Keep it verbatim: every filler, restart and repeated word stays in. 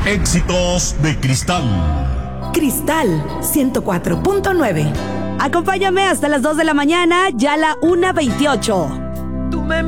Éxitos de Cristal. Cristal ciento cuatro punto nueve. Acompáñame hasta las dos de la mañana, ya la una veintiocho.